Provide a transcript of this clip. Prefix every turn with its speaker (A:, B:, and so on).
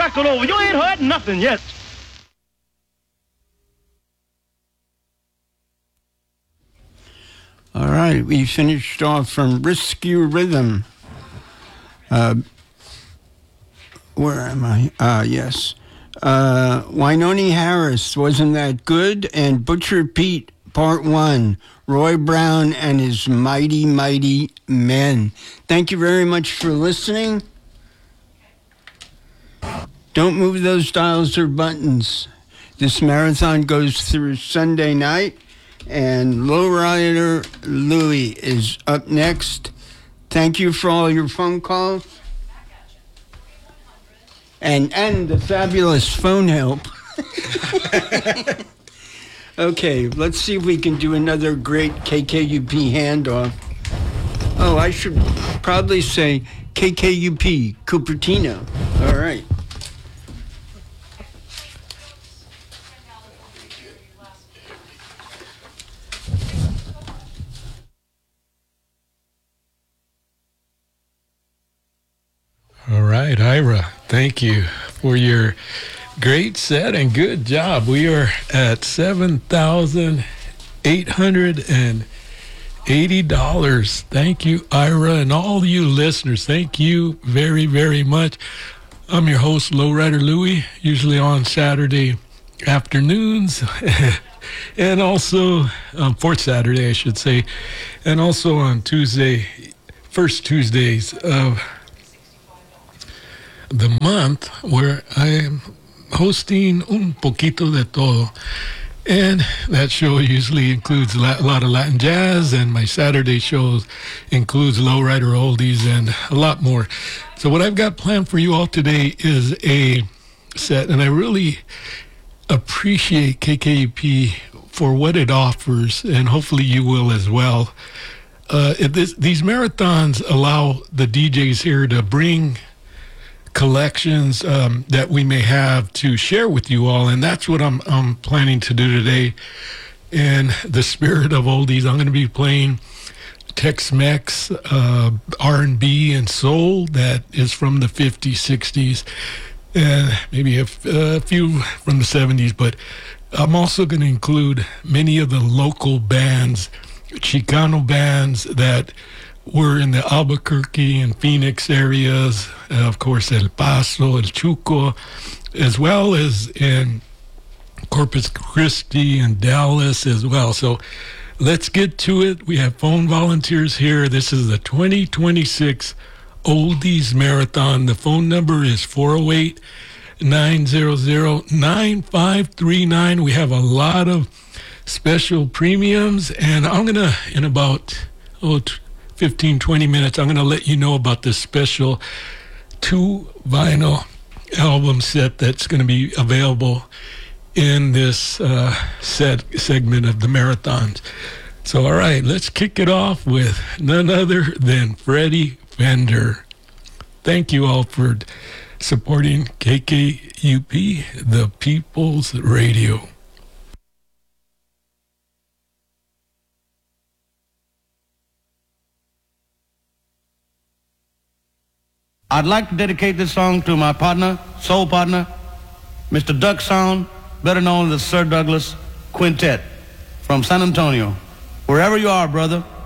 A: circle over. You ain't heard nothing yet.
B: All right, we finished off from Rescue Rhythm. Where am I? Yes. Wynonie Harris, Wasn't That Good? And Butcher Pete, Part 1, Roy Brown and His Mighty, Mighty Men. Thank you very much for listening. Don't move those dials or buttons. This marathon goes through Sunday night, and Lowrider Louie is up next. Thank you for all your phone calls. And the fabulous phone help. Okay, let's see if we can do another great KKUP handoff. Oh, I should probably say KKUP, Cupertino. All right.
C: All right, Ira, thank you for your great set and good job. We are at $7,880. Thank you, Ira, and all you listeners. Thank you very, very much. I'm your host, Lowrider Louie, usually on Saturday afternoons, and also fourth Saturday, I should say, and also on first Tuesdays of the month, where I am hosting Un Poquito de Todo. And that show usually includes a lot of Latin jazz, and my Saturday shows includes lowrider oldies and a lot more. So what I've got planned for you all today is a set, and I really appreciate KKUP for what it offers, and hopefully you will as well. These marathons allow the DJs here to bring collections that we may have to share with you all, and that's what I'm planning to do today. In the spirit of oldies, I'm going to be playing Tex-Mex, R&B, and soul that is from the 50s, 60s, and maybe a few from the 70s, but I'm also going to include many of the local bands, Chicano bands that were in the Albuquerque and Phoenix areas, of course, El Paso, El Chuco, as well as in Corpus Christi and Dallas as well. So let's get to it. We have phone volunteers here. This is the 2026 Oldies Marathon. The phone number is 408-900-9539. We have a lot of special premiums, and I'm going to, in about 15, 20 minutes, I'm going to let you know about this special 2 vinyl album set that's going to be available in this segment of the marathons. So, all right, let's kick it off with none other than Freddie Fender. Thank you all for supporting KKUP, the People's Radio.
A: I'd like to dedicate this song to my partner, soul partner, Mr. Duck Sound, better known as the Sir Douglas Quintet from San Antonio. Wherever you are, brother,